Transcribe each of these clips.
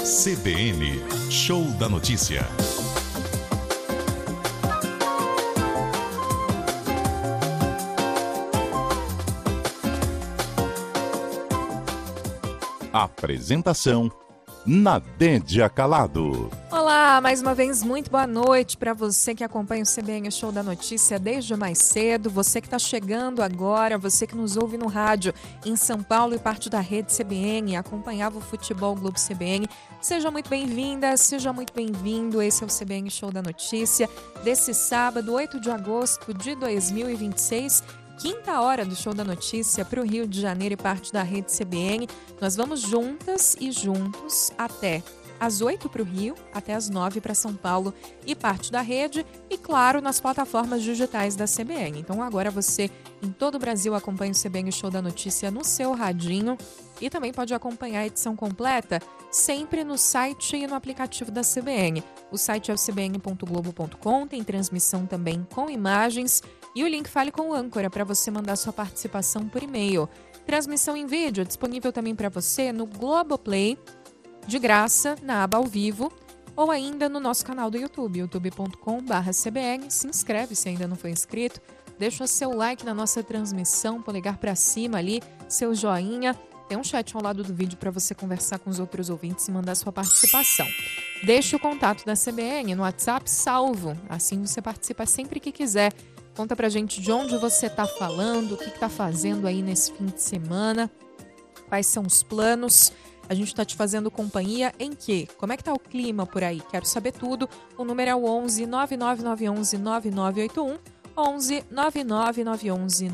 CBN, Show da Notícia. Apresentação: Nadédia Calado. Olá, mais uma vez muito boa noite para você que acompanha o CBN Show da Notícia desde mais cedo, você que está chegando agora, você que nos ouve no rádio em São Paulo e parte da rede CBN, acompanhava o Futebol Globo CBN. Seja muito bem-vinda, seja muito bem-vindo. Esse é o CBN Show da Notícia desse sábado, 8 de agosto de 2026. Quinta hora do Show da Notícia para o Rio de Janeiro e parte da rede CBN. Nós vamos juntas e juntos até às 8 para o Rio, até às 9 para São Paulo e parte da rede. E, claro, nas plataformas digitais da CBN. Então, agora você, em todo o Brasil, acompanha o CBN Show da Notícia no seu radinho. E também pode acompanhar a edição completa sempre no site e no aplicativo da CBN. O site é o cbn.globo.com, tem transmissão também com imagens. E o link Fale com o Âncora para você mandar sua participação por e-mail. Transmissão em vídeo disponível também para você no Globoplay, de graça, na aba ao vivo, ou ainda no nosso canal do YouTube, youtube.com/CBN. Se inscreve se ainda não foi inscrito, deixa o seu like na nossa transmissão, polegar para cima ali, seu joinha. Tem um chat ao lado do vídeo para você conversar com os outros ouvintes e mandar sua participação. Deixe o contato da CBN no WhatsApp salvo, assim você participa sempre que quiser. Conta pra gente de onde você tá falando, o que tá fazendo aí nesse fim de semana, quais são os planos. A gente tá te fazendo companhia em quê? Como é que tá o clima por aí? Quero saber tudo. O número é o 11 99911 9981, 11 99911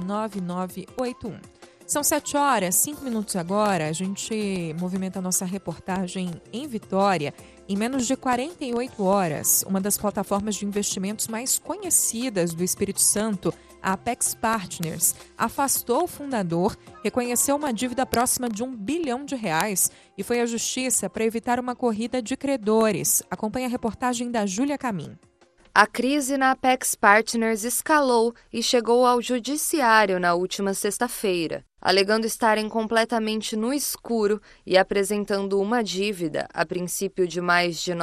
9981. São 7 horas, 5 minutos agora. A gente movimenta a nossa reportagem em Vitória. Em menos de 48 horas, uma das plataformas de investimentos mais conhecidas do Espírito Santo, a Apex Partners, afastou o fundador, reconheceu uma dívida próxima de R$1 bilhão e foi à justiça para evitar uma corrida de credores. Acompanhe a reportagem da Júlia Camim. A crise na Apex Partners escalou e chegou ao judiciário na última sexta-feira, alegando estarem completamente no escuro e apresentando uma dívida, a princípio de mais de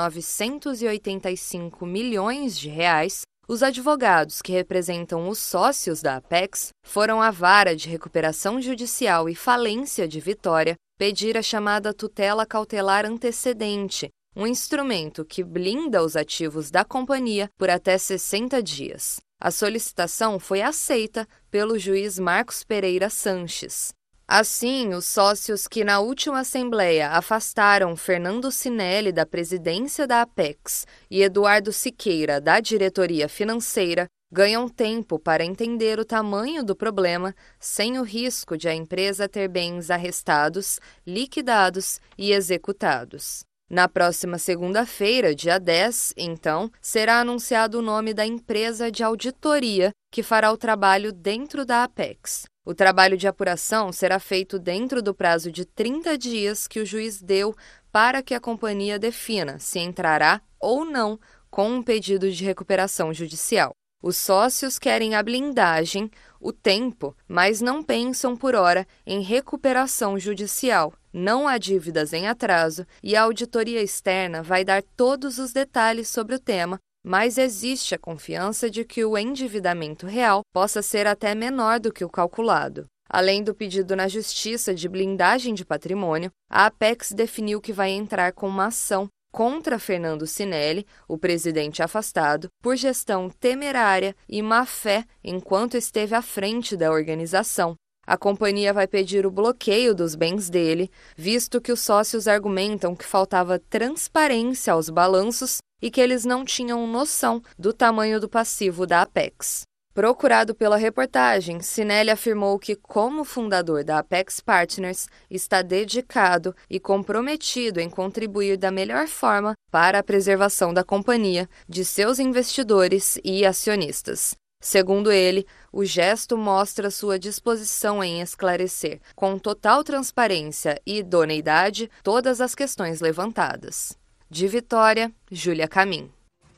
985 milhões de reais. Os advogados que representam os sócios da Apex foram à Vara de Recuperação Judicial e Falência de Vitória pedir a chamada tutela cautelar antecedente, um instrumento que blinda os ativos da companhia por até 60 dias. A solicitação foi aceita pelo juiz Marcos Pereira Sanches. Assim, os sócios que na última assembleia afastaram Fernando Sinelli da presidência da Apex e Eduardo Siqueira da diretoria financeira ganham tempo para entender o tamanho do problema sem o risco de a empresa ter bens arrestados, liquidados e executados. Na próxima segunda-feira, dia 10, então, será anunciado o nome da empresa de auditoria que fará o trabalho dentro da Apex. O trabalho de apuração será feito dentro do prazo de 30 dias que o juiz deu para que a companhia defina se entrará ou não com um pedido de recuperação judicial. Os sócios querem a blindagem, o tempo, mas não pensam por hora em recuperação judicial. Não há dívidas em atraso e a auditoria externa vai dar todos os detalhes sobre o tema, mas existe a confiança de que o endividamento real possa ser até menor do que o calculado. Além do pedido na Justiça de blindagem de patrimônio, a Apex definiu que vai entrar com uma ação contra Fernando Sinelli, o presidente afastado, por gestão temerária e má-fé enquanto esteve à frente da organização. A companhia vai pedir o bloqueio dos bens dele, visto que os sócios argumentam que faltava transparência aos balanços e que eles não tinham noção do tamanho do passivo da Apex. Procurado pela reportagem, Sinelli afirmou que, como fundador da Apex Partners, está dedicado e comprometido em contribuir da melhor forma para a preservação da companhia, de seus investidores e acionistas. Segundo ele, o gesto mostra sua disposição em esclarecer, com total transparência e idoneidade, todas as questões levantadas. De Vitória, Júlia Camim.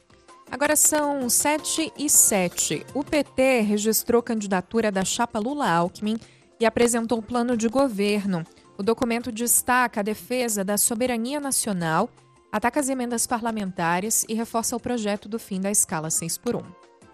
Agora são 7h07. O PT registrou candidatura da chapa Lula-Alckmin e apresentou o plano de governo. O documento destaca a defesa da soberania nacional, ataca as emendas parlamentares e reforça o projeto do fim da escala 6x1.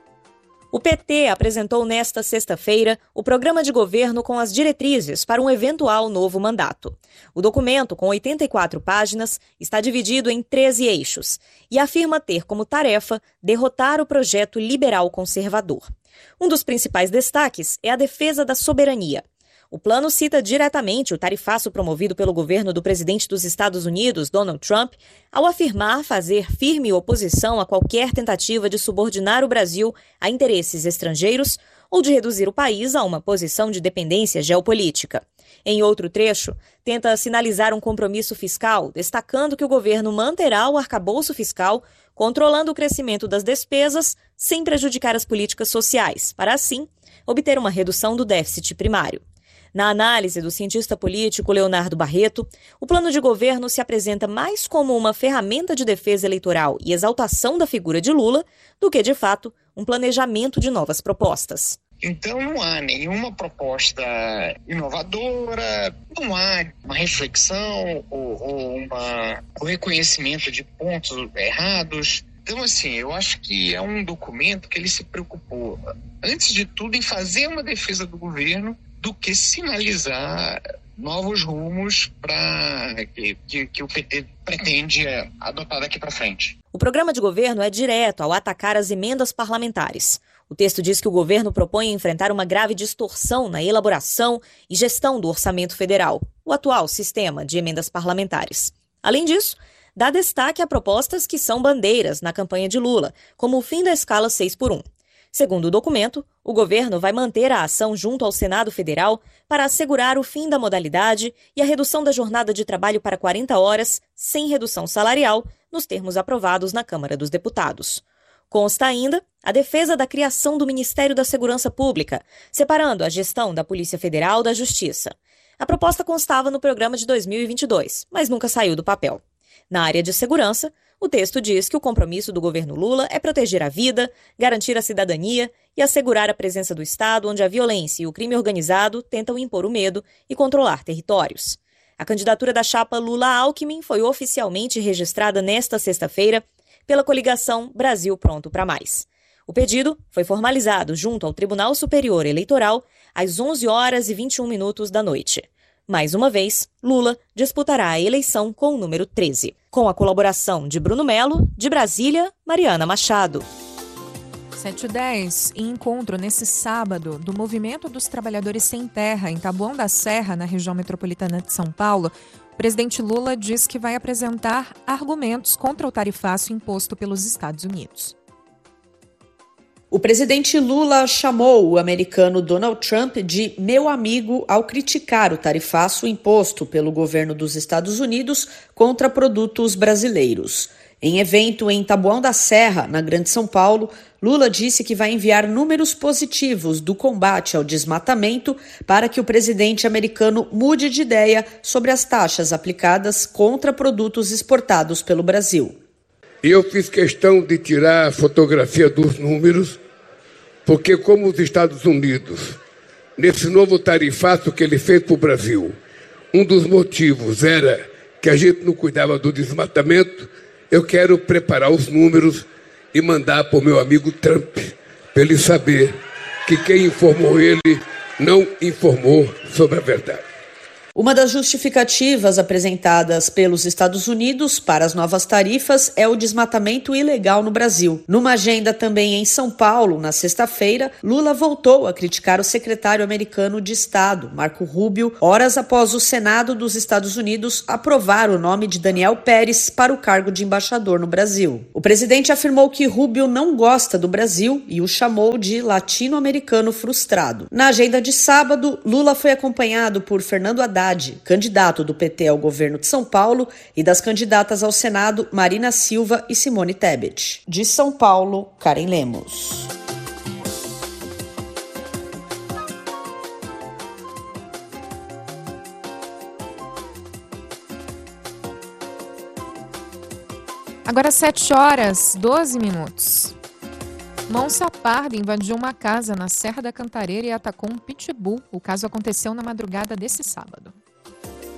O PT apresentou nesta sexta-feira o programa de governo com as diretrizes para um eventual novo mandato. O documento, com 84 páginas, está dividido em 13 eixos e afirma ter como tarefa derrotar o projeto liberal-conservador. Um dos principais destaques é a defesa da soberania. O plano cita diretamente o tarifaço promovido pelo governo do presidente dos Estados Unidos, Donald Trump, ao afirmar fazer firme oposição a qualquer tentativa de subordinar o Brasil a interesses estrangeiros ou de reduzir o país a uma posição de dependência geopolítica. Em outro trecho, tenta sinalizar um compromisso fiscal, destacando que o governo manterá o arcabouço fiscal, controlando o crescimento das despesas sem prejudicar as políticas sociais, para assim obter uma redução do déficit primário. Na análise do cientista político Leonardo Barreto, o plano de governo se apresenta mais como uma ferramenta de defesa eleitoral e exaltação da figura de Lula do que, de fato, um planejamento de novas propostas. Então não há nenhuma proposta inovadora, não há uma reflexão ou um reconhecimento de pontos errados. Então, assim, eu acho que é um documento que ele se preocupou, antes de tudo, em fazer uma defesa do governo do que sinalizar novos rumos que o PT pretende adotar daqui para frente. O programa de governo é direto ao atacar as emendas parlamentares. O texto diz que o governo propõe enfrentar uma grave distorção na elaboração e gestão do orçamento federal, o atual sistema de emendas parlamentares. Além disso, dá destaque a propostas que são bandeiras na campanha de Lula, como o fim da escala 6x1. Segundo o documento, o governo vai manter a ação junto ao Senado Federal para assegurar o fim da modalidade e a redução da jornada de trabalho para 40 horas, sem redução salarial, nos termos aprovados na Câmara dos Deputados. Consta ainda a defesa da criação do Ministério da Segurança Pública, separando a gestão da Polícia Federal da Justiça. A proposta constava no programa de 2022, mas nunca saiu do papel. Na área de segurança, o texto diz que o compromisso do governo Lula é proteger a vida, garantir a cidadania e assegurar a presença do Estado onde a violência e o crime organizado tentam impor o medo e controlar territórios. A candidatura da chapa Lula-Alckmin foi oficialmente registrada nesta sexta-feira pela coligação Brasil Pronto para Mais. O pedido foi formalizado junto ao Tribunal Superior Eleitoral às 11h21 da noite. Mais uma vez, Lula disputará a eleição com o número 13. Com a colaboração de Bruno Melo, de Brasília, Mariana Machado. 7h10, em encontro nesse sábado do Movimento dos Trabalhadores Sem Terra, em Taboão da Serra, na região metropolitana de São Paulo, o presidente Lula diz que vai apresentar argumentos contra o tarifaço imposto pelos Estados Unidos. O presidente Lula chamou o americano Donald Trump de meu amigo ao criticar o tarifaço imposto pelo governo dos Estados Unidos contra produtos brasileiros. Em evento em Taboão da Serra, na Grande São Paulo, Lula disse que vai enviar números positivos do combate ao desmatamento para que o presidente americano mude de ideia sobre as taxas aplicadas contra produtos exportados pelo Brasil. Eu fiz questão de tirar a fotografia dos números, porque como os Estados Unidos, nesse novo tarifaço que ele fez para o Brasil, um dos motivos era que a gente não cuidava do desmatamento, eu quero preparar os números e mandar para o meu amigo Trump, para ele saber que quem informou ele não informou sobre a verdade. Uma das justificativas apresentadas pelos Estados Unidos para as novas tarifas é o desmatamento ilegal no Brasil. Numa agenda também em São Paulo, na sexta-feira, Lula voltou a criticar o secretário americano de Estado, Marco Rubio, horas após o Senado dos Estados Unidos aprovar o nome de Daniel Pérez para o cargo de embaixador no Brasil. O presidente afirmou que Rubio não gosta do Brasil e o chamou de latino-americano frustrado. Na agenda de sábado, Lula foi acompanhado por Fernando Haddad, candidato do PT ao governo de São Paulo, e das candidatas ao Senado, Marina Silva e Simone Tebet. De São Paulo, Karen Lemos. Agora 7h12. Onça parda invadiu uma casa na Serra da Cantareira e atacou um pitbull. O caso aconteceu na madrugada desse sábado.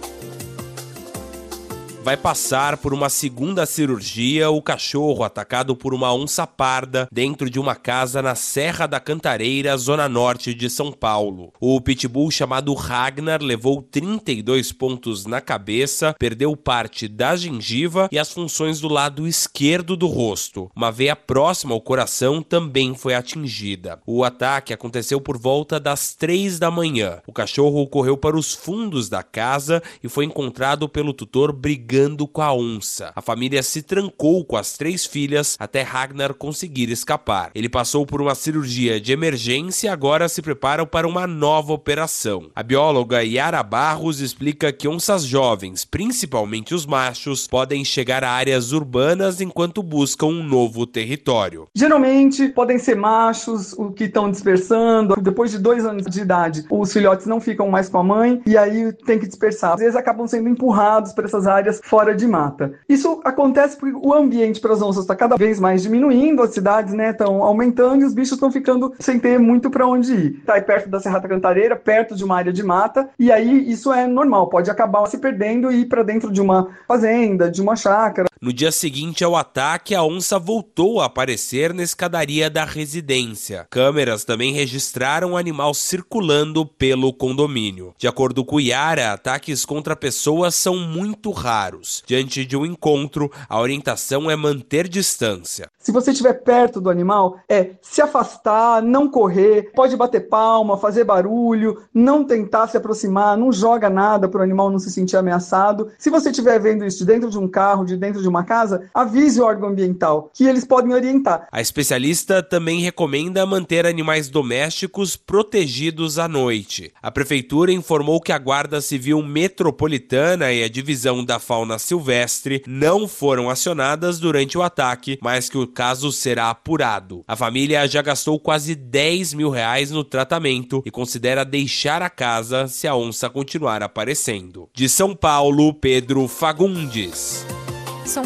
vai passar por uma segunda cirurgia. O cachorro atacado por uma onça parda dentro de uma casa na Serra da Cantareira, zona norte de São Paulo. O pitbull chamado Ragnar levou 32 pontos na cabeça, perdeu parte da gengiva e as funções do lado esquerdo do rosto. Uma veia próxima ao coração também foi atingida. O ataque aconteceu por volta das 3 da manhã. O cachorro correu para os fundos da casa e foi encontrado pelo tutor brigando com a onça. A família se trancou com as 3 filhas até Ragnar conseguir escapar. Ele passou por uma cirurgia de emergência e agora se prepara para uma nova operação. A bióloga Yara Barros explica que onças jovens, principalmente os machos, podem chegar a áreas urbanas enquanto buscam um novo território. Geralmente podem ser machos o que estão dispersando. Depois de 2 anos de idade, os filhotes não ficam mais com a mãe e aí tem que dispersar. Às vezes acabam sendo empurrados para essas áreas fora de mata. Isso acontece porque o ambiente para as onças está cada vez mais diminuindo, as cidades estão aumentando e os bichos estão ficando sem ter muito para onde ir. Está aí perto da Serra da Cantareira, perto de uma área de mata, e aí isso é normal, pode acabar se perdendo e ir para dentro de uma fazenda, de uma chácara. No dia seguinte ao ataque, a onça voltou a aparecer na escadaria da residência. Câmeras também registraram o animal circulando pelo condomínio. De acordo com Yara, ataques contra pessoas são muito raros. Diante de um encontro, a orientação é manter distância. Se você estiver perto do animal, se afastar, não correr, pode bater palma, fazer barulho, não tentar se aproximar, não joga nada para o animal não se sentir ameaçado. Se você estiver vendo isso de dentro de um carro, de dentro de uma casa, avise o órgão ambiental, que eles podem orientar. A especialista também recomenda manter animais domésticos protegidos à noite. A prefeitura informou que a Guarda Civil Metropolitana e a Divisão da Fauna Silvestre não foram acionadas durante o ataque, mas que o caso será apurado. A família já gastou quase R$10 mil no tratamento e considera deixar a casa se a onça continuar aparecendo. De São Paulo, Pedro Fagundes. São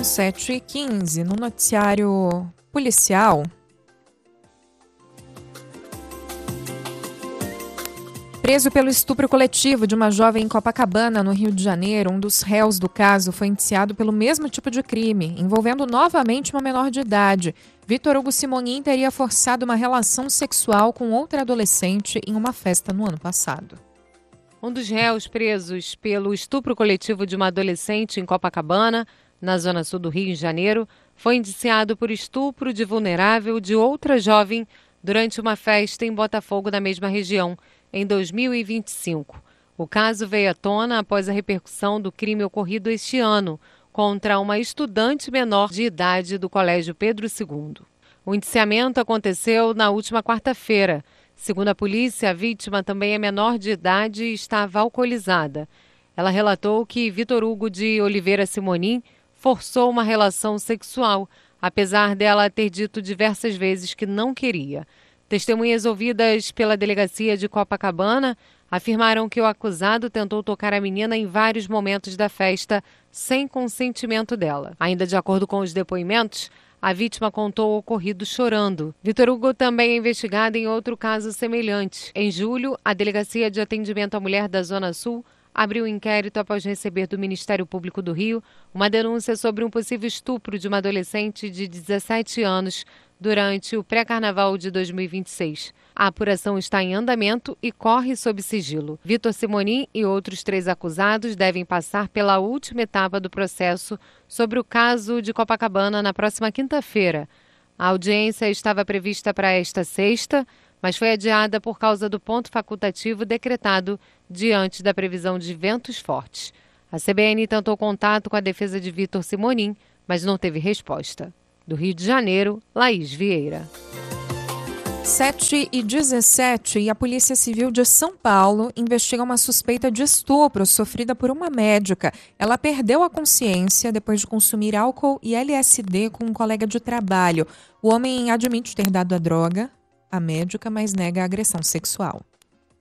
7h15 no noticiário policial. Preso pelo estupro coletivo de uma jovem em Copacabana, no Rio de Janeiro, um dos réus do caso foi indiciado pelo mesmo tipo de crime, envolvendo novamente uma menor de idade. Vitor Hugo Simonin teria forçado uma relação sexual com outra adolescente em uma festa no ano passado. Um dos réus presos pelo estupro coletivo de uma adolescente em Copacabana, na zona sul do Rio de Janeiro, foi indiciado por estupro de vulnerável de outra jovem durante uma festa em Botafogo, na mesma região, em 2025. O caso veio à tona após a repercussão do crime ocorrido este ano contra uma estudante menor de idade do Colégio Pedro II. O indiciamento aconteceu na última quarta-feira. Segundo a polícia, a vítima também é menor de idade e estava alcoolizada. Ela relatou que Vitor Hugo de Oliveira Simonin forçou uma relação sexual, apesar dela ter dito diversas vezes que não queria. Testemunhas ouvidas pela delegacia de Copacabana afirmaram que o acusado tentou tocar a menina em vários momentos da festa sem consentimento dela. Ainda de acordo com os depoimentos, a vítima contou o ocorrido chorando. Vitor Hugo também é investigado em outro caso semelhante. Em julho, a Delegacia de Atendimento à Mulher da Zona Sul abriu um inquérito após receber do Ministério Público do Rio uma denúncia sobre um possível estupro de uma adolescente de 17 anos durante o pré-carnaval de 2026. A apuração está em andamento e corre sob sigilo. Vitor Simonin e outros 3 acusados devem passar pela última etapa do processo sobre o caso de Copacabana na próxima quinta-feira. A audiência estava prevista para esta sexta, mas foi adiada por causa do ponto facultativo decretado diante da previsão de ventos fortes. A CBN tentou contato com a defesa de Vitor Simonin, mas não teve resposta. Do Rio de Janeiro, Laís Vieira. 7h17 e a Polícia Civil de São Paulo investiga uma suspeita de estupro sofrida por uma médica. Ela perdeu a consciência depois de consumir álcool e LSD com um colega de trabalho. O homem admite ter dado a droga à médica, mas nega a agressão sexual.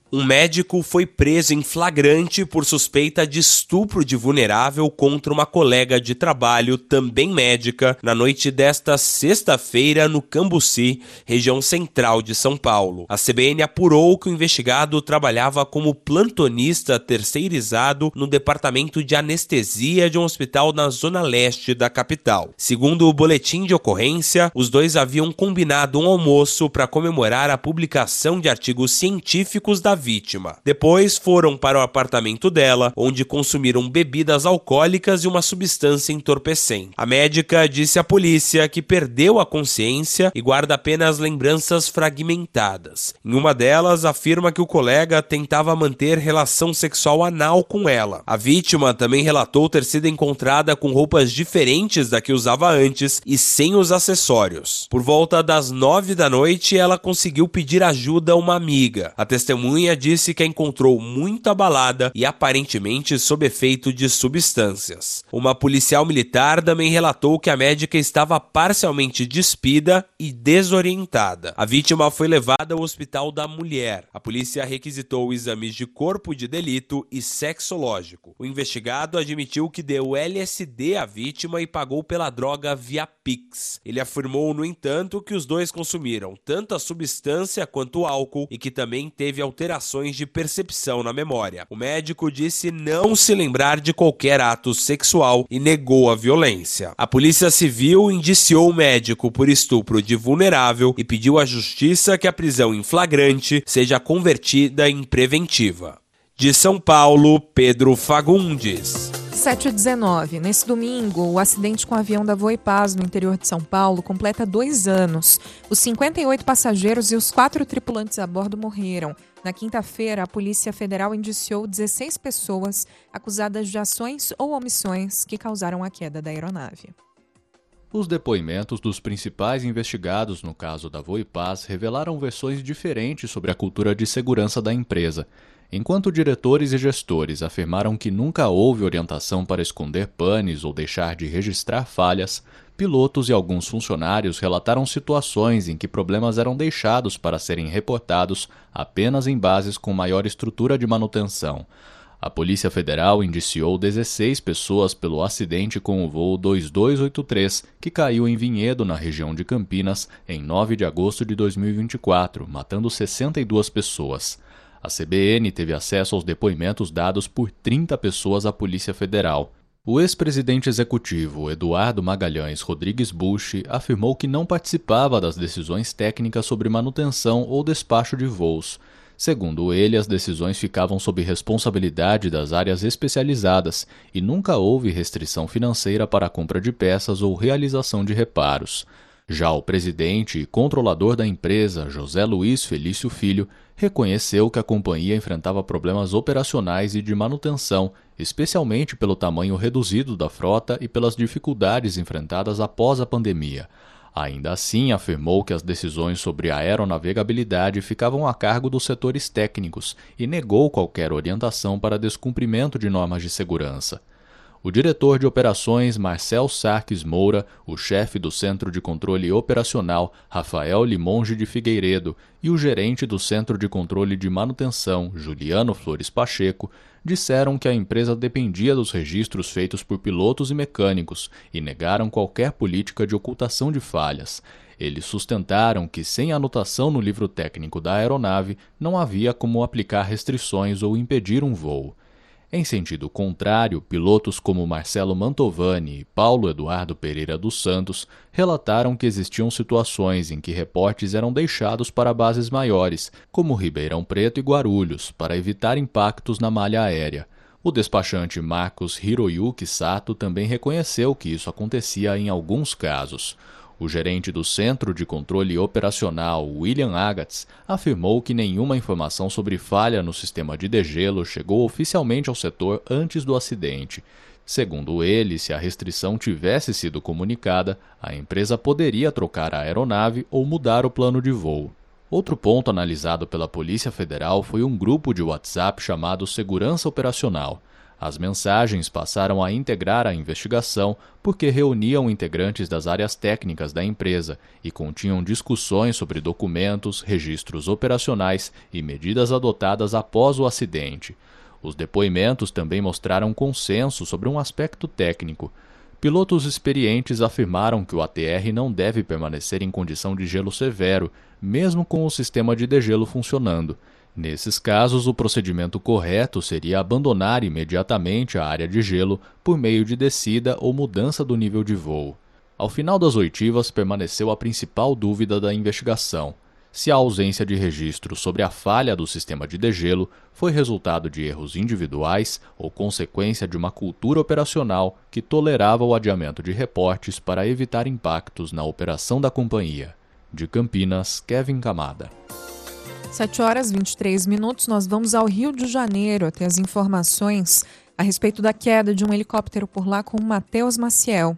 Um médico foi preso em flagrante por suspeita de estupro de vulnerável contra uma colega de trabalho, também médica, na noite desta sexta-feira no Cambuci, região central de São Paulo. A CBN apurou que o investigado trabalhava como plantonista terceirizado no departamento de anestesia de um hospital na zona leste da capital. Segundo o boletim de ocorrência, os dois haviam combinado um almoço para comemorar a publicação de artigos científicos da vítima. Depois foram para o apartamento dela, onde consumiram bebidas alcoólicas e uma substância entorpecente. A médica disse à polícia que perdeu a consciência e guarda apenas lembranças fragmentadas. Em uma delas, afirma que o colega tentava manter relação sexual anal com ela. A vítima também relatou ter sido encontrada com roupas diferentes da que usava antes e sem os acessórios. Por volta das 9 da noite, ela conseguiu pedir ajuda a uma amiga. A testemunha disse que a encontrou muito abalada e aparentemente sob efeito de substâncias. Uma policial militar também relatou que a médica estava parcialmente despida e desorientada. A vítima foi levada ao Hospital da Mulher. A polícia requisitou exames de corpo de delito e sexológico. O investigado admitiu que deu LSD à vítima e pagou pela droga via Pix. Ele afirmou, no entanto, que os dois consumiram tanto a substância quanto o álcool e que também teve alterações de percepção na memória. O médico disse não se lembrar de qualquer ato sexual e negou a violência. A Polícia Civil indiciou o médico por estupro de vulnerável e pediu à Justiça que a prisão em flagrante seja convertida em preventiva. De São Paulo, Pedro Fagundes. 7h19. Nesse domingo, o acidente com o avião da Voipaz no interior de São Paulo completa 2 anos. Os 58 passageiros e os 4 tripulantes a bordo morreram. Na quinta-feira, a Polícia Federal indiciou 16 pessoas acusadas de ações ou omissões que causaram a queda da aeronave. Os depoimentos dos principais investigados no caso da Voipaz revelaram versões diferentes sobre a cultura de segurança da empresa. Enquanto diretores e gestores afirmaram que nunca houve orientação para esconder panes ou deixar de registrar falhas, pilotos e alguns funcionários relataram situações em que problemas eram deixados para serem reportados apenas em bases com maior estrutura de manutenção. A Polícia Federal indiciou 16 pessoas pelo acidente com o voo 2283, que caiu em Vinhedo, na região de Campinas, em 9 de agosto de 2024, matando 62 pessoas. A CBN teve acesso aos depoimentos dados por 30 pessoas à Polícia Federal. O ex-presidente executivo Eduardo Magalhães Rodrigues Bush afirmou que não participava das decisões técnicas sobre manutenção ou despacho de voos. Segundo ele, as decisões ficavam sob responsabilidade das áreas especializadas e nunca houve restrição financeira para a compra de peças ou realização de reparos. Já o presidente e controlador da empresa, José Luiz Felício Filho, reconheceu que a companhia enfrentava problemas operacionais e de manutenção, especialmente pelo tamanho reduzido da frota e pelas dificuldades enfrentadas após a pandemia. Ainda assim, afirmou que as decisões sobre a aeronavegabilidade ficavam a cargo dos setores técnicos e negou qualquer orientação para descumprimento de normas de segurança. O diretor de operações, Marcel Sarques Moura, o chefe do Centro de Controle Operacional, Rafael Limonge de Figueiredo, e o gerente do Centro de Controle de Manutenção, Juliano Flores Pacheco, disseram que a empresa dependia dos registros feitos por pilotos e mecânicos e negaram qualquer política de ocultação de falhas. Eles sustentaram que, sem anotação no livro técnico da aeronave, não havia como aplicar restrições ou impedir um voo. Em sentido contrário, pilotos como Marcelo Mantovani e Paulo Eduardo Pereira dos Santos relataram que existiam situações em que reportes eram deixados para bases maiores, como Ribeirão Preto e Guarulhos, para evitar impactos na malha aérea. O despachante Marcos Hiroyuki Sato também reconheceu que isso acontecia em alguns casos. O gerente do Centro de Controle Operacional, William Agatz, afirmou que nenhuma informação sobre falha no sistema de degelo chegou oficialmente ao setor antes do acidente. Segundo ele, se a restrição tivesse sido comunicada, a empresa poderia trocar a aeronave ou mudar o plano de voo. Outro ponto analisado pela Polícia Federal foi um grupo de WhatsApp chamado Segurança Operacional. As mensagens passaram a integrar a investigação porque reuniam integrantes das áreas técnicas da empresa e continham discussões sobre documentos, registros operacionais e medidas adotadas após o acidente. Os depoimentos também mostraram consenso sobre um aspecto técnico. Pilotos experientes afirmaram que o ATR não deve permanecer em condição de gelo severo, mesmo com o sistema de degelo funcionando. Nesses casos, o procedimento correto seria abandonar imediatamente a área de gelo por meio de descida ou mudança do nível de voo. Ao final das oitivas, permaneceu a principal dúvida da investigação: se a ausência de registro sobre a falha do sistema de degelo foi resultado de erros individuais ou consequência de uma cultura operacional que tolerava o adiamento de reportes para evitar impactos na operação da companhia. De Campinas, Kevin Camada. 7h23, nós vamos ao Rio de Janeiro ter as informações a respeito da queda de um helicóptero por lá com o Matheus Maciel.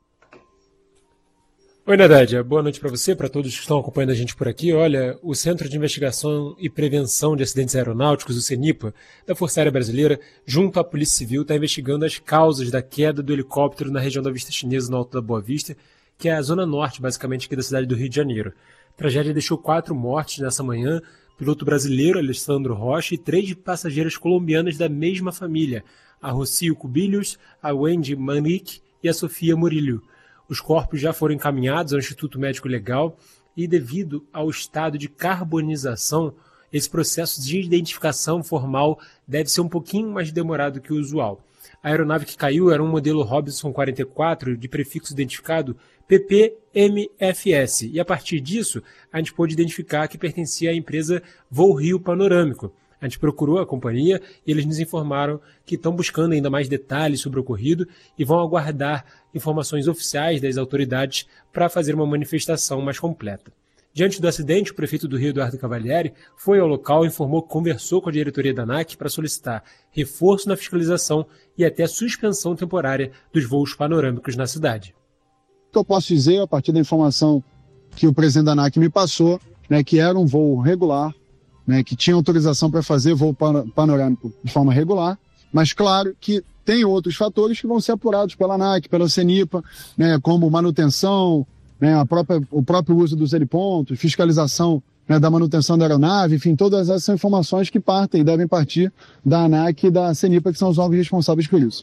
Oi, Nadádia. Boa noite para você, para todos que estão acompanhando a gente por aqui. Olha, o Centro de Investigação e Prevenção de Acidentes Aeronáuticos, o CENIPA, da Força Aérea Brasileira, junto à Polícia Civil, está investigando as causas da queda do helicóptero na região da Vista Chinesa, no Alto da Boa Vista, que é a zona norte, basicamente, aqui da cidade do Rio de Janeiro. A tragédia deixou 4 mortes nessa manhã: piloto brasileiro Alessandro Rocha e 3 passageiras colombianas da mesma família, a Rocio Cubillos, a Wendy Manique e a Sofia Murillo. Os corpos já foram encaminhados ao Instituto Médico Legal e, devido ao estado de carbonização, esse processo de identificação formal deve ser um pouquinho mais demorado que o usual. A aeronave que caiu era um modelo Robinson 44 de prefixo identificado PPMFS, e a partir disso a gente pôde identificar que pertencia à empresa Voo Rio Panorâmico. A gente procurou a companhia e eles nos informaram que estão buscando ainda mais detalhes sobre o ocorrido e vão aguardar informações oficiais das autoridades para fazer uma manifestação mais completa. Diante do acidente, o prefeito do Rio, Eduardo Cavalieri, foi ao local e informou que conversou com a diretoria da ANAC para solicitar reforço na fiscalização e até suspensão temporária dos voos panorâmicos na cidade. O que eu posso dizer, a partir da informação que o presidente da ANAC me passou, que era um voo regular, que tinha autorização para fazer voo panorâmico de forma regular, mas claro que tem outros fatores que vão ser apurados pela ANAC, pela CENIPA, como manutenção, o próprio uso dos helipontos, fiscalização da manutenção da aeronave, enfim, todas essas são informações que partem e devem partir da ANAC e da CENIPA, que são os órgãos responsáveis por isso.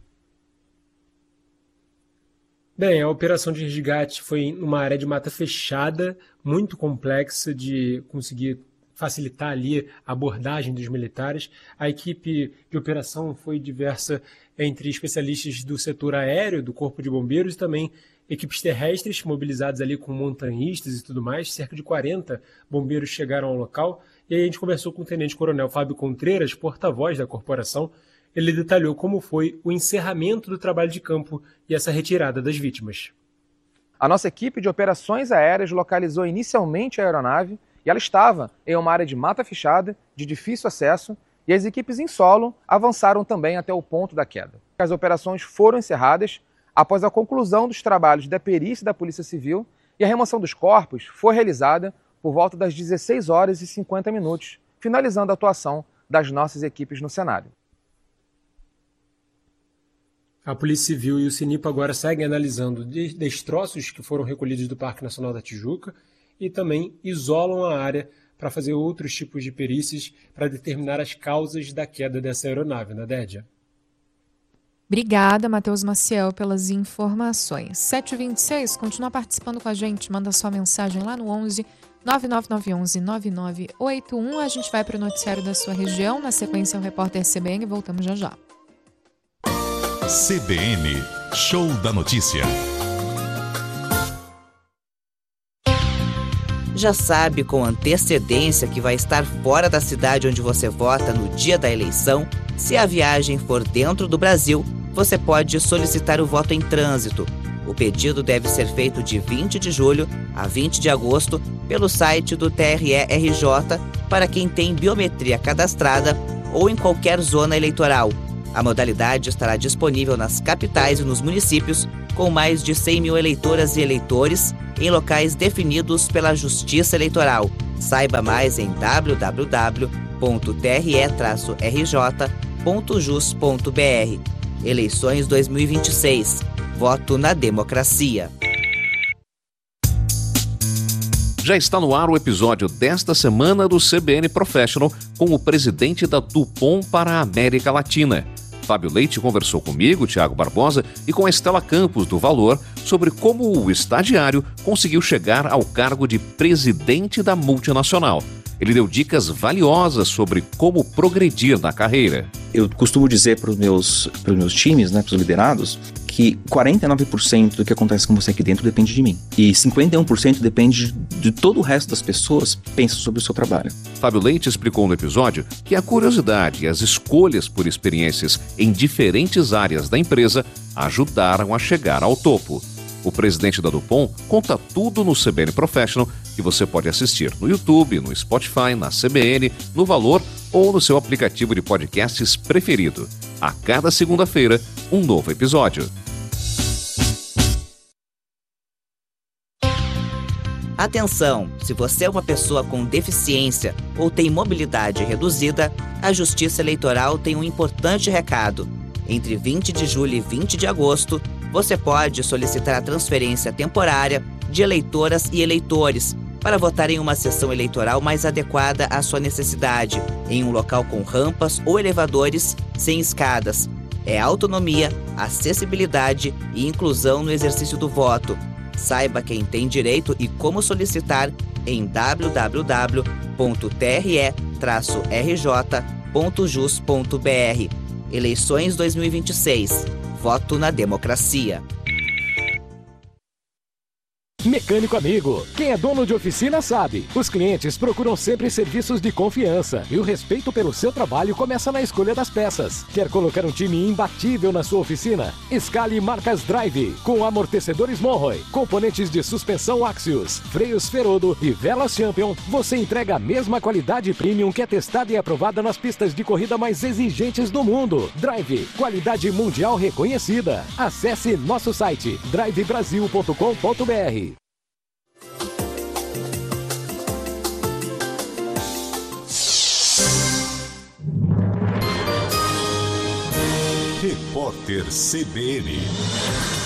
Bem, a operação de resgate foi em uma área de mata fechada, muito complexa de conseguir facilitar ali a abordagem dos militares. A equipe de operação foi diversa entre especialistas do setor aéreo, do Corpo de Bombeiros e também equipes terrestres mobilizadas ali com montanhistas e tudo mais. Cerca de 40 bombeiros chegaram ao local e aí a gente conversou com o tenente-coronel Fábio Contreiras, porta-voz da corporação. Ele detalhou como foi o encerramento do trabalho de campo e essa retirada das vítimas. A nossa equipe de operações aéreas localizou inicialmente a aeronave e ela estava em uma área de mata fechada, de difícil acesso, e as equipes em solo avançaram também até o ponto da queda. As operações foram encerradas após a conclusão dos trabalhos da perícia da Polícia Civil e a remoção dos corpos foi realizada por volta das 16h50, finalizando a atuação das nossas equipes no cenário. A Polícia Civil e o CENIPA agora seguem analisando destroços que foram recolhidos do Parque Nacional da Tijuca e também isolam a área para fazer outros tipos de perícias para determinar as causas da queda dessa aeronave, Nadédia. Obrigada, Matheus Maciel, pelas informações. 7h26, continua participando com a gente, manda sua mensagem lá no 11 99911 9981. A gente vai para o noticiário da sua região, na sequência o repórter CBN, voltamos já já. CBN, Show da Notícia. Já sabe com antecedência que vai estar fora da cidade onde você vota no dia da eleição? Se a viagem for dentro do Brasil, você pode solicitar o voto em trânsito. O pedido deve ser feito de 20 de julho a 20 de agosto pelo site do TRE-RJ para quem tem biometria cadastrada ou em qualquer zona eleitoral. A modalidade estará disponível nas capitais e nos municípios com mais de 100 mil eleitoras e eleitores em locais definidos pela Justiça Eleitoral. Saiba mais em www.tre-rj.gov.br. Eleições 2026. Voto na democracia. Já está no ar o episódio desta semana do CBN Professional com o presidente da DuPont para a América Latina. Fábio Leite conversou comigo, Tiago Barbosa, e com a Estela Campos, do Valor, sobre como o estagiário conseguiu chegar ao cargo de presidente da multinacional. Ele deu dicas valiosas sobre como progredir na carreira. Eu costumo dizer para os meus times, para os liderados, que 49% do que acontece com você aqui dentro depende de mim. E 51% depende de todo o resto das pessoas que pensam sobre o seu trabalho. Fábio Leite explicou no episódio que a curiosidade e as escolhas por experiências em diferentes áreas da empresa ajudaram a chegar ao topo. O presidente da DuPont conta tudo no CBN Professional, que você pode assistir no YouTube, no Spotify, na CBN, no Valor ou no seu aplicativo de podcasts preferido. A cada segunda-feira, um novo episódio. Atenção! Se você é uma pessoa com deficiência ou tem mobilidade reduzida, a Justiça Eleitoral tem um importante recado. Entre 20 de julho e 20 de agosto, você pode solicitar a transferência temporária de eleitoras e eleitores para votar em uma sessão eleitoral mais adequada à sua necessidade, em um local com rampas ou elevadores sem escadas. É autonomia, acessibilidade e inclusão no exercício do voto. Saiba quem tem direito e como solicitar em www.tre-rj.jus.br. Eleições 2026. Voto na democracia. Mecânico amigo, quem é dono de oficina sabe. Os clientes procuram sempre serviços de confiança e o respeito pelo seu trabalho começa na escolha das peças. Quer colocar um time imbatível na sua oficina? Escale marcas Drive, com amortecedores Monroe, componentes de suspensão Axios, freios Ferodo e velas Champion. Você entrega a mesma qualidade premium que é testada e aprovada nas pistas de corrida mais exigentes do mundo. Drive, qualidade mundial reconhecida. Acesse nosso site drivebrasil.com.br. Repórter CBN.